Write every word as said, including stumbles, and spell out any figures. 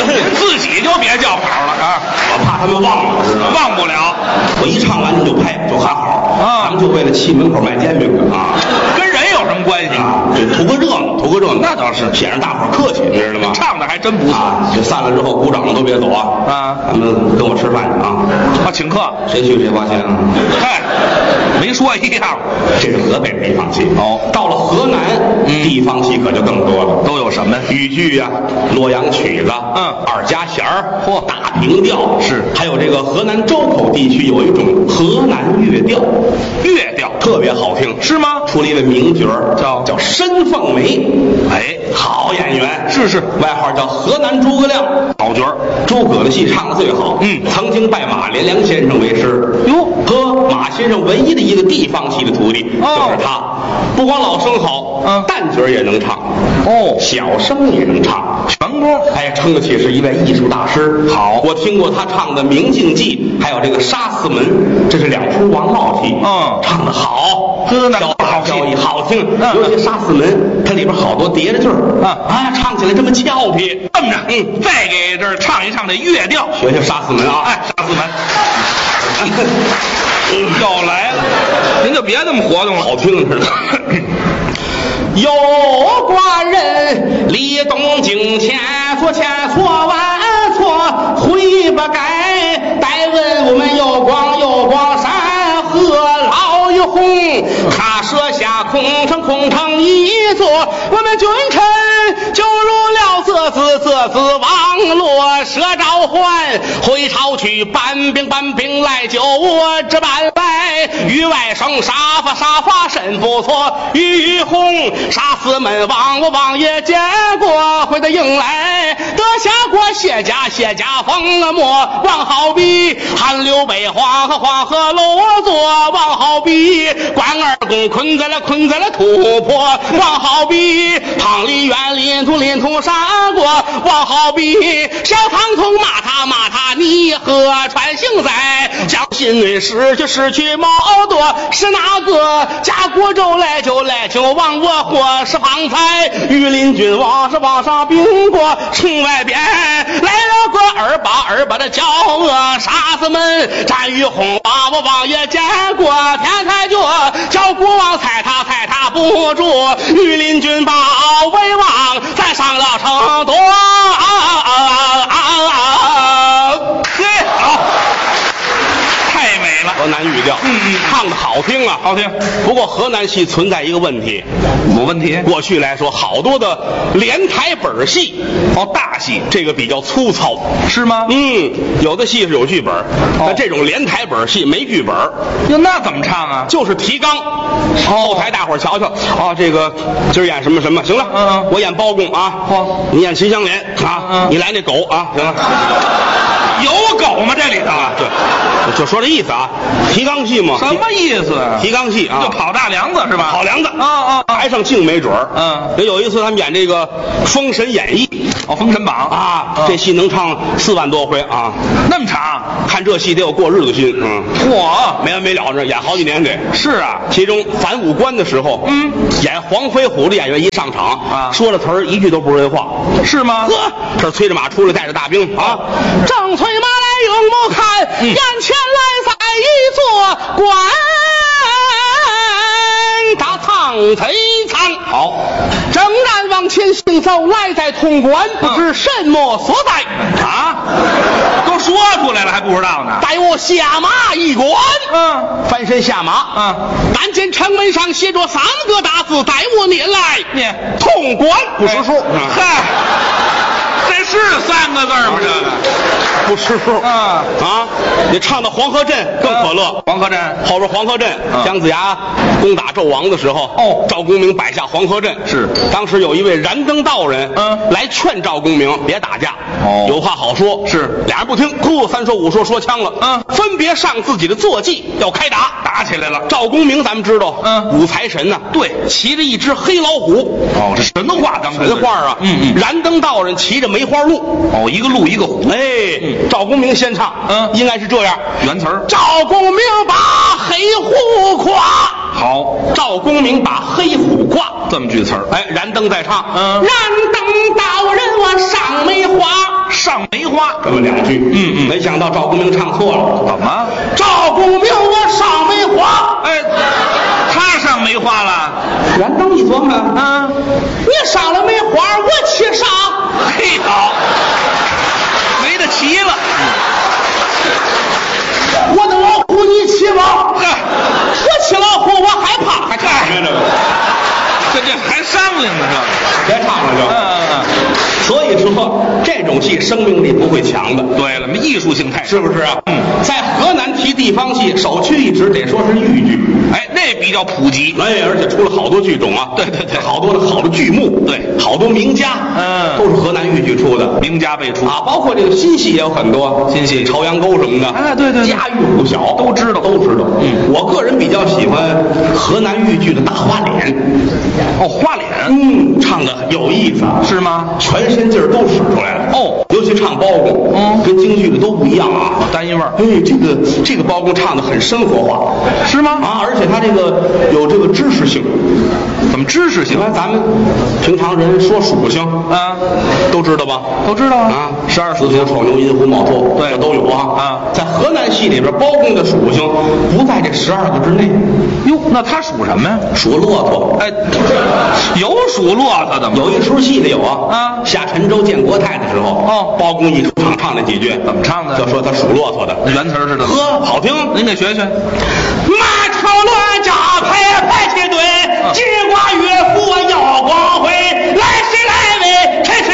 自己就别叫好了啊！ 我怕他们忘了，知道吗？ 忘不了。 我一唱完你就拍，就喊好啊！ 咱们就为了气门口卖煎饼的啊， 跟人有什么关系啊？这图个热闹，图个热闹。 那倒是， 显让大伙儿客气，你知道吗？ 唱的还真不错。 啊，这散了之后，鼓掌的都别走啊！ 啊， 咱们跟我吃饭去啊！ 啊，请客， 谁去谁花钱啊？ 嗨，没说一样。 这是河北的地方戏哦， 到了河南，嗯、地方戏可就更多了。 都有什么豫剧呀、洛阳曲子， 嗯， 二家弦儿， 嚯， 大平调是， 还有这个河南周口地区有一种河南乐调， 乐调特别好听， 是吗？ 出了一位名角儿， 叫叫申凤梅， 哎， 好演员， 是是， 外号叫河南诸葛亮， 好角儿。 诸葛的戏唱的最好， 嗯， 曾经拜马连良先生为师， 哟， 和马先生唯一的一个地方戏的徒弟， 哦、 就是他，不光老生好， 嗯， 旦角也能唱， 哦， 小生也能唱， 全功， 哎，称得起是一位艺术大师。 好， 我听过他唱的《明镜记》，还有这个《杀四门》，这是两出王帽戏， 嗯， 唱得好， 呵，那好飘逸，好听。 嗯、 尤其《杀四门》，它里边好多叠着句儿， 啊， 哎，唱起来这么俏皮。 这么着，嗯，再给这儿唱一唱这乐调， 学学《杀四门》啊， 哎，《杀四门》。又来了，您就别这么活动了， 好听似的。有寡人离东京前错前错晚错悔不该，待问我们有光有光山和老于红，他设下空城空城一座，我们君臣就如了这子这子网络设召唤，回朝去搬兵搬兵来救我这般来，于外甥沙发沙发甚不错，于红杀死门王我王爷见过，回得迎来得下过谢家谢家封墨，王好比韩刘备黄河黄河落座，王好比关二公困在了困在了突破，王好比唐李元林土林土杀过，王好比小唐通骂他骂他你何穿行在，将心内失去失去毛多，是哪个家国州来就来就往我或是方才御林军王是往上兵过，城外边来了个二八二八的骄恶杀子们，战于红把我王爷见过，天才就叫国王猜他猜他不住，御林军把为王咱上了成都，啊啊啊啊啊！ 对，好，太美了， 河南语调， 嗯嗯， 唱的好听啊， 好听。 不过河南戏存在一个问题， 有问题。 过去来说，好多的连台本戏， 哦，大戏这个比较粗糙， 是吗？ 嗯，有的戏是有剧本，但、哦、这种连台本戏没剧本， 哟，那怎么唱啊？ 就是提纲。后台大伙儿瞧瞧啊，这个今儿演什么什么，行了， 嗯嗯， 我演包公啊， 哦， 你演秦香莲啊， 嗯， 你来那狗啊，行了。 有狗吗？这里头啊？ 对，就说这意思啊，提纲戏嘛。 什么意思啊？ 提纲戏啊， 就跑大梁子是吧？ 跑梁子啊啊， 台上净没准儿。 嗯， 有一次他们演这个《封神演义》， 哦，《封神榜》 啊， 嗯、 这戏能唱四万多回啊， 那么长， 看这戏得有过日子心，嗯， 嚯， 没完没了这演好几年得。 是啊， 其中反五关的时候， 嗯， 演黄飞虎的演员一上场啊， 说了词儿一句都不会话， 是吗？ 呵，这催着马出来，带着大兵啊，正催马来永不看， 嗯、 眼前来在一座关，大仓贼仓， 好， 正然往前行走，来在潼关，不知什么所在、 嗯、啊，都说出来了还不知道呢， 待我下马一关， 嗯， 翻身下马， 嗯， 但见城门上写着三个大字，待我念来， 念潼关不识数， 嗨、哎。这是三个字吗？这个不识数啊啊！你唱到黄河镇更可乐。 啊、黄河镇后边黄河镇， 啊、 姜子牙攻打纣王的时候， 哦， 赵公明摆下黄河镇。 是， 当时有一位燃灯道人， 嗯， 来劝赵公明别打架， 哦， 有话好说。 是， 俩人不听，呼，三说五说说枪了， 嗯， 分别上自己的坐骑，要开打， 打起来了。 赵公明咱们知道， 嗯， 五财神呐， 对， 骑着一只黑老虎。 哦，这神话当中神话啊， 嗯嗯， 燃灯道人骑着梅花鹿。 哦，一个鹿一个虎， 哎，嗯、赵公明先唱， 嗯， 应该是这样， 原词儿。 赵公明把黑虎胯， 好， 赵公明把黑虎胯， 这么句词儿。 哎，燃灯在唱， 嗯， 燃灯道人我上梅花， 上梅花， 这么两句。 嗯嗯， 没想到赵公明唱错了。 怎么？ 赵公明我上梅花， 哎，他上梅花了。 燃灯一琢磨， 啊， 你上了梅花，我骑啥？ 嘿，好，没得骑了。 我的老虎你骑吧。我骑老虎我害怕，还干什么这个？ 这这还商量呢这？ 别唱了就。 嗯嗯嗯。 所以说这种戏生命力不会强的。 对了，那艺术性太是不是啊？ 嗯， 在河南提地方戏，首屈一指得说是豫剧。 哎，那比较普及。 哎，而且出了好多剧种啊。 对对对， 好多的好的剧目。 对， 好多名家。 嗯， 都是河南豫剧出的， 名家辈出啊。包括这个新戏也有很多， 新戏朝阳沟什么的。 哎，对对对， 家喻户晓， 都知道， 都知道。 嗯， 我个人比较喜欢河南豫剧的大花脸。 哦，花脸。 嗯，唱的有意思。 是吗？ 全身劲儿都使出来了。 哦， 尤其唱包公， 嗯， 跟京剧的都不一样啊， 单一味儿。 哎，这个这个包公唱的很生活化， 是吗？ 啊，而且他这个有这个知识性。 怎么知识性？ 你看咱们平常人说属性啊， 都知道吧？ 都知道啊。 啊， 十二子鼠、丑牛、寅虎、卯兔， 对， 这都有啊。 啊， 在河南戏里边，包公的属性不在这十二个之内。 哟，那他属什么呀？ 属骆驼。 哎，有属骆驼的吗？ 有一出戏里有啊。 啊， 下沉舟见国泰的时候， 哦， 包公一出场唱那几句， 怎么唱的？ 就说他属骆驼的。 原词是的。 呵，好听， 您给学学。 马超乱扎排排起队，直挂岳父耀光